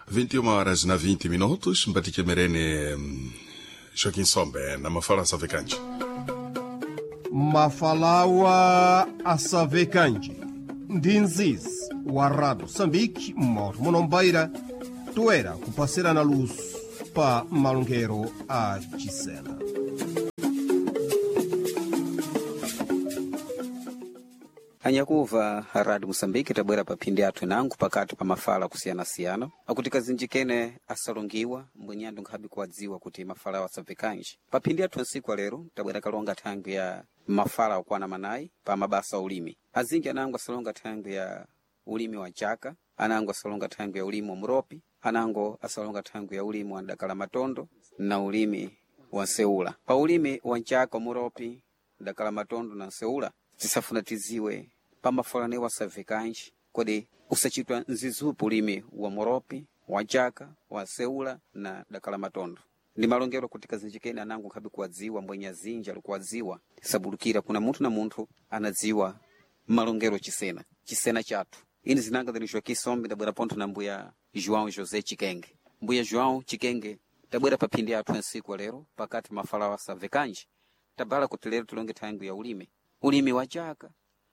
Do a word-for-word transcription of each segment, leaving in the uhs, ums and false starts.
vinte e uma horas na vinte minutos, Mbatike Merene um, Joaquim Sombe, na Mafala Savekanje. Mafalawa Asavekanje. Ndinziz, Warrado Moçambique, Mor Monombeira, Toera, Cupaceira na Luz, Pa Malungueiro, a Gisela. Anyakuva Rádio Moçambique tabwera papindi athu nangu pakati pa mafala kusiyana-siyana akuti kazinjikene asalongiwa mbwenyandu nkhabi kuwadziwa kuti mafala wasavekanje. Papindi athu nsiku lero tabwera kalonga thangu ya mafala okwana manayi pa mabasa ulimi. Azinji anangu asalonga thangu ya ulimi wa chaka, anangu asalonga thangu ya ulimi wa muropi, anangu asalonga thangu ya ulimi wa ndakala matondo na ulimi wa nseula. Pa ulimi wa chaka, muropi, ndakala matondo na nseula tisafuna tiziwe pa mafala wasavekanje kodi usachitwa nzizupu ulimi wa muropi, wa chaka, wa nseula na ndakala matondo. Ndi malongero kuti kazinjikene anangu nkhabi kuwadziwa mbwenya zinja alikuwadziwa sabulukira kuna munthu na munthu anadziwa malongero chisena chisena chathu. Ini zinanga dhani Joaquim Sombe tabwera ponto na mbuya João José Chikenge. Mbuya João Chikenge tabwera papindi athu nsiku lero pakati mafala wasavekanje tabala kuti lero tulonge thangu ya ulimi ulimi wa chaka,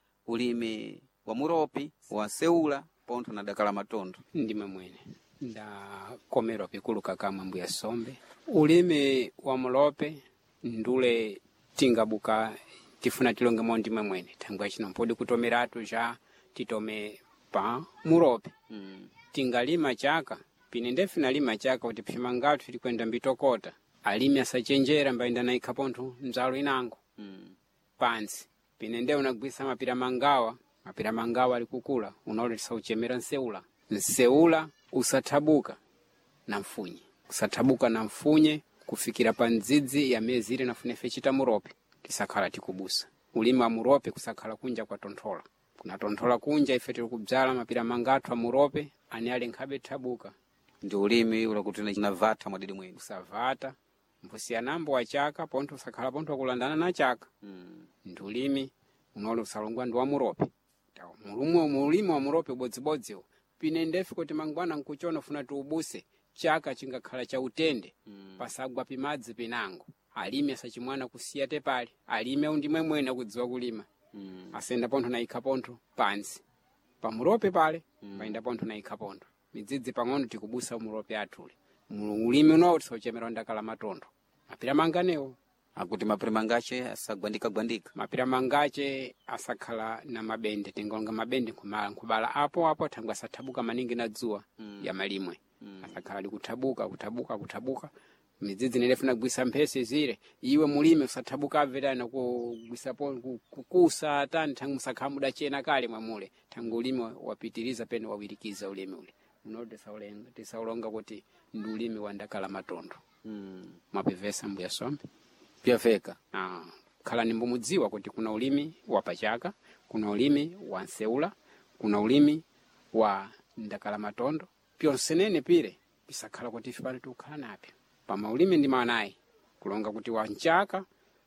ulimi wa muropi, wa nseula ponto na ndakala matondo. Ndime mwene nda komero pikulu kakama mbuya Sombe. Ulimi wa murope ndule tingabuka tifuna tilonge mo ndime mwene thangu achino mpodi kutomeratu ja titome pa murope. Mm. Tingalima chaka pinende finalima chaka kuti pimangatu tilikwenda mbitokota alimi asachenjera mbaenda na ikaponto mzalo inango. Mm. Pansi pinende unagwisa mapira mangawa mapira mangawa alikukula unaolesa uchemera nseula nseula usatabuka na mfunye usatabuka na mfunye kufikira panzizi ya mezi ile nafune fechita murope tisakhala tikubusa. Ulimi wa murope kusakhala kunja kwa tontola kuna tontola kunja ifete kubyala mapira mangatu wa murope ani ale nkhabe tabuka. Ndi ulimi ula kuti navata mwadidi mwenu usavata mpusi ya nambo wa chaka ponto usakhala ponto kulandana na chaka. Mm. Ndi ulimi unolo usalongwa ndi wa murope tawo mulumu mulimi wa murope bodzibodzi pinendefi kuti mangwana nkuchona funa tuubuse chaka chingakhala cha utende. Mm. Pasagwa pimadzi pinango alime asachimwana kusiya tepali alime undimwe mwena kudziwa kulima. Mm. Asenda ponto na ikaponto pansi pa murope pale. Mm. Paenda ponto na ikaponto midzidzi pang'ono tikubusa murope atuli ulimi uno usauchemera ndakala matondo mapira manganewo akuti mapira mangache asagwandika gwandika mapira mangache asakhala na mabende tingonga mabende kumala nkubala apo apo thangwa satabuka maningi na dzuwa. Mm. Ya malimwe. Mm. Asakhala likutabuka kutabuka kutabuka midzidzi nilefuna gwisa mphesi zile iwe mulime usatabuka avera na kugwisa po kukusa tani tangu musakhamuda chena kale mwamule tangu ulimi wapitiliza pene wawirikiza ulimi ule unode saulenga tisaulonga kuti ndi ulimi wa ndakala matondo. Mm. Mapevesa mbuya Sombe pia feka ah khala nimbumudziwa kuti kuna ulimi wa pachaka, kuna ulimi wa nseula, kuna ulimi wa ndakala matondo pio senene pile bisakhala kuti fipale tukhala napi pama ulimi ndi manayi kulonga kuti wa nchaka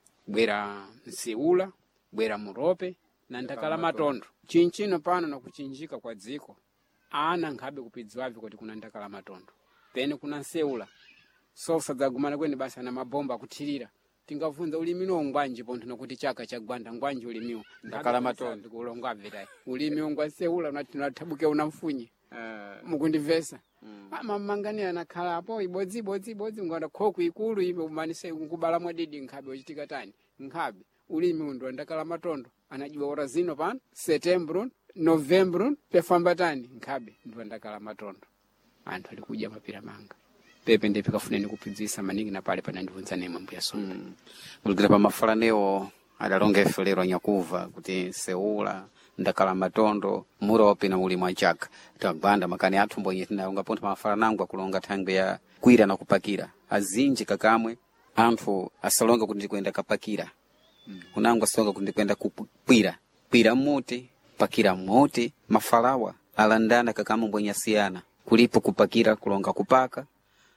bwera nseula bwera murope na ndakala matondo. Chinchino pano na kuchinjika kwa dziko ana nkhabe kupidziwavi kuti kuna ndakala matondo pene kuna nseula so sadzagumana kweni basa na mabomba kuthirira tingavunza ulimi no ngwanji ponto nokuti chaka cha gwanda ngwanji ulimiwo ndakala matondo kulonga avetai ulimi ngwa nseula unathabuke unamfunye. Uh, mukundivesa. Mm. Ama mangani anakhala hapo ibodzi ibodzi ibodzi ngona khoku ikulu ibe umanise ngubala mwadidi nkhabe uchitika tani nkhabe ulimi undo ndakala matondo anajiwa ora zino pano September November pefamba tani nkhabe ndo ndakala matondo anthu alikuja mapira manga pepe ndepe kafuneni kupidzisa maningi na pale pana ndivunza nema mbuya Sombe. Mm. Kulikira pa mafalaneo adalonga efulero nyakuva kuti nseula ndakala matondo murope na ulimi wa chaka tagwanda makani athu mbonye tinalonga ponto mafala nangu akulonga thangu ya kwira na kupakira azinji kakamwe anthu asalonga kuti ndikwenda kapakira. Mm. Unangu asalonga kuti ndikwenda kukwira kwira muti pakira muti mafalawa alandana kakamwe mbonye siyana kulipo kupakira kulonga kupaka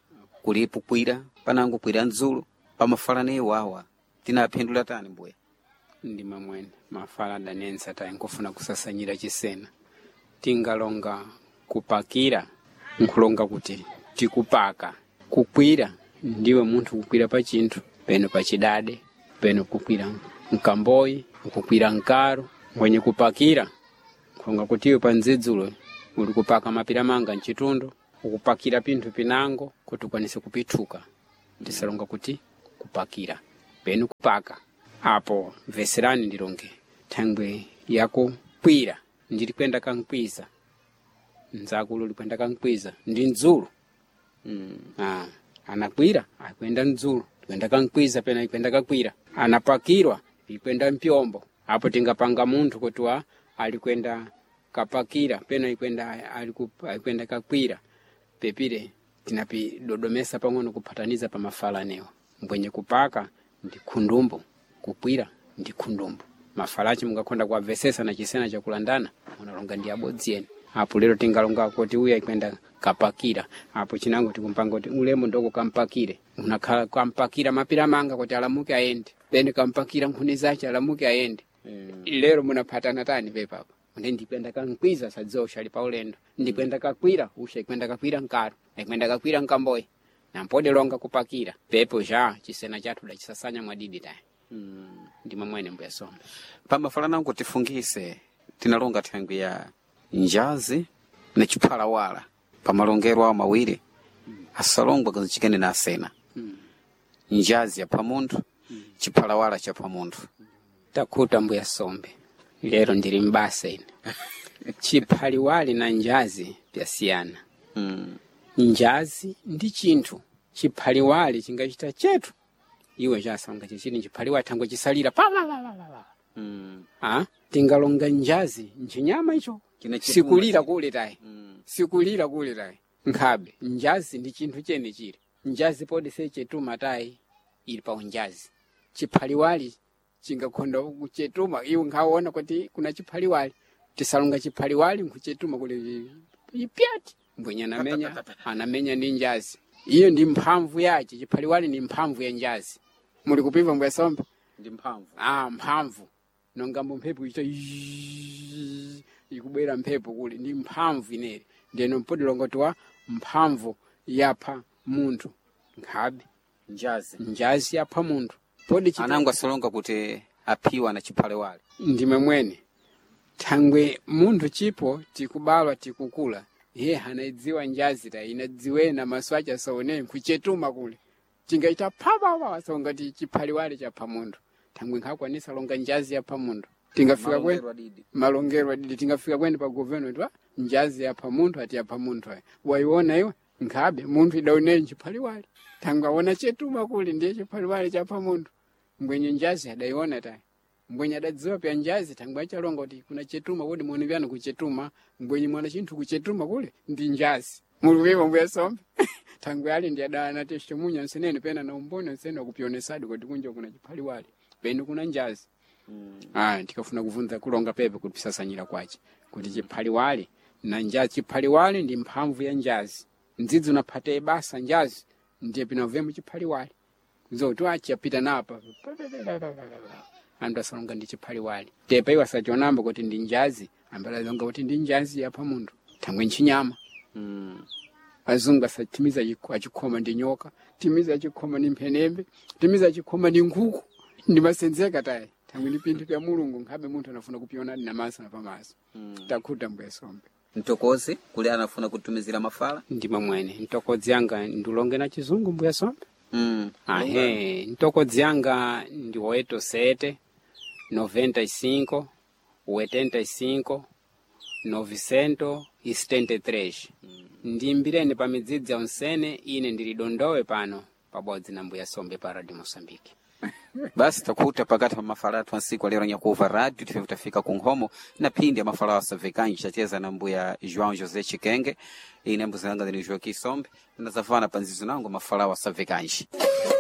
kulipo kwira panangu kwira nzulu pa mafalane wawa tinaphendula tani mbuya. Ndi mamwene mafala danensa ta nkufuna kusasanyira chisena tingalonga kupakira nkulonga kuti tikupaka kukwira ndiwe munthu kukwira pa chinthu peno pa chidade peno kukwira mkamboyi kukwira nkaro mwenye kupakira nkulonga kuti iwe pa ndzidzulo uli kupaka mapira manga mchitundu ukupakira pinthu pinango kuti ukwanise kupithuka tisalonga kuti kupakira peno kupaka apo veserani ndilonge thangwe yako kwira ndili kwenda kankwiza nzakulu likwenda kankwiza ndi ndzulu mm. ah anakwira akwenda ndzulu kwenda kankwiza pena ikwenda kakwira anapakirwa ikwenda mpyombo apo tingapanga munthu kuti wa alikwenda kapakira pena ikwenda alikwenda kakwira pepire tinapi dodomesa pang'ono kupataniza pa mafala newa mbwenye kupaka ndi khundumbu kukwira ndi khundumbu mafalachi mungakonda kuavesesa na chisena cha kulandana unalonga ndi abodzieni apo lero tingalonga kuti uya ikwenda kapakira apo chinango tikumpanga kuti ulemo ndoko kampakire unakhala kampakira mapira manga kuti alamuke aende then kampakira nkhuni zache alamuke aende mm. lero munapatana tani pepa ndi ndikwenda kankwiza sadzosha ali pa ulendo ndikwenda kakwira usha ikwenda kakwira nkaro ikwenda kakwira nkamboyi na mpode longa kupakira pepo ja chisena chathu da chisasanya mwadidi tayi mm. ndima mwene mbuya Sombe pamafala nangu tifungise tinalonga thangwi ya njazi na chiphalawala pamalongero awo mawiri mm. asalongwa kazichikene na asena mm. njazi ya pamunthu mm. chiphalawala cha pamunthu mm. takuta mbuya Sombe lero ndili mbasa ine chiphaliwali na njazi pyasiyana mm. njazi ndi chinthu chiphaliwali chingachita chetu iwe jasanga chichini chiphaliwali thangwe chisalira pa pa pa pa mm. ah tingalonga njazi nchinyama icho sikulira kule tayi mm. sikulira kule tayi nkhabe njazi ndi chinthu chene chile njazi pode seche tuma tayi ili pa njazi chiphaliwali chingakonda kuchetuma iwe ngaona kuti kuna chiphaliwali tisalonga chiphaliwali nkuchetuma kule ipyati mbwenya namenya anamenya ni njazi iyo ndi mphamvu yache chiphaliwali ni mphamvu ya njazi muli kupiva mbuya Sombe ndi mphamvu ah mphamvu nongambo mphepo ita ikubwera mphepo kule ndi mphamvu inere ndeno mpodi longotwa mphamvu yapha munthu nkhabe njazi njazi yapha munthu podi chita anangu asolonga kuti aphiwa na chiphaliwali ndime mwene thangwe munthu chipo tikubalwa tikukula ye hanaidziwa njazi ta inadziwena maswacha saone kuchetuma kule tingaita papa papa songa ti chiphaliwali cha pamunthu thangwe nkakwanisa longa njazi ya pamunthu tingafika kwe malongero adidi tingafika kwende pa government wa njazi ya pamunthu ati ya pamunthu waiona iwe nkhabe munthu idaone chiphaliwali thangwe aona chetuma kule ndiye chiphaliwali cha pamunthu mbwenye njazi adaiona ta mbwenye adadziwa pya njazi thangwe achalonga kuti kuna chetuma kodi muone vyana kuchetuma mbwenye mwana chinthu kuchetuma kule ndi njazi muluwewa mbuya Sombe thangwe ali ndi adana tesho munya nsenene pena na umbona nsene kupionesadi kuti kunja kuna chiphaliwali pena kuna njazi mm. ah tikafuna kuvunza kulonga pepe kuti sasanyira kwache kuti chiphaliwali na njazi chiphaliwali ndi mphamvu ya njazi ndzidzi unaphate basa njazi ndiye pinovemu chiphaliwali zoti wachi apita napa anda salonga ndi chiphaliwali tepa iwa sachonamba kuti ndi njazi ambala zonga kuti ndi njazi ya pamunthu thangwe nchinyama mm. azunga satimiza achikhoma ndi nyoka timiza achikhoma ndi mphenembe timiza achikhoma ndi nkhuku ndi masenzeka tayi thangwe ndi pinthu pya mulungu nkhabe munthu anafuna kupiona na maso na pamaso mm. takuta mbuya Sombe mtokozi kuli anafuna kutumizira mafala ndima mwene mtokozi yanga ndulonge na chizungu mbuya Sombe mm. ahe mtokozi yanga ndi oito sete noventa e cinco oitenta e cinco novecento e setenta e três mm. ndimbireni pa midzidzi ya unsene ine ndilidondowe pano pabodzi na mbuya Sombe pa Radio Mosambiki basi takuta pakati pa mafala athu ansiku lero nyakuva radio tife kutafika kunhomo na pindi ya mafala wa Savekanji chacheza na mbuya João José Chikenge ine mbuzi yanga ndini Joaquim Sombe na zavana panzizo nangu mafala wa Savekanji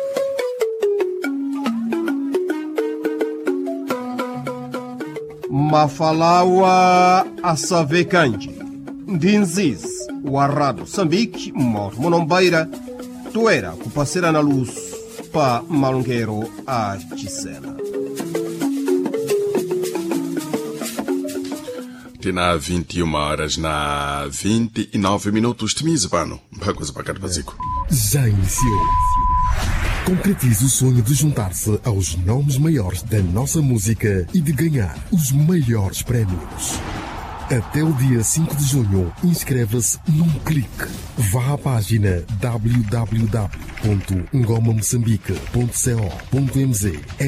mafalawa Asavekanji ndinziz wa Radio Moçambique mor monombaira toera kupasira na luz pa malungero a Chisena exatamente na vinte e uma horas na vinte e nove minutos. Temize, pano. Coisa para cá de básico. Já iniciou. Concretize o sonho de juntar-se aos nomes maiores da nossa música e de ganhar os maiores prémios. Até o dia cinco de junho, inscreva-se num clique. Vá à página w w w ponto ngoma moçambique ponto co ponto m z